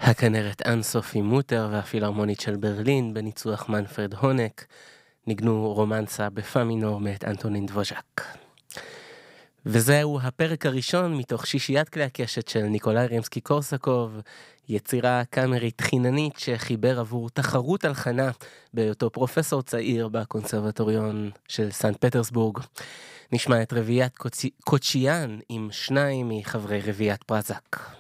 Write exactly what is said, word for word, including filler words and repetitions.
הכנרת אן סופי מוטר והפילהרמונית של ברלין בניצוח מנפרד הונק ניגנו רומנסה בפא מינור מאת אנטונין דבוז'ק. וזהו הפרק הראשון מתוך שישיית כלי הקשת של ניקולאי רימסקי-קורסקוב, יצירה קאמרית חיננית שחיבר עבור תחרות הלחנה בהיותו פרופסור צעיר בקונסרבטוריון של סנט פטרסבורג. נשמע את רביעיית קוצ'יאן עם שניים מחברי רביעיית פרזק.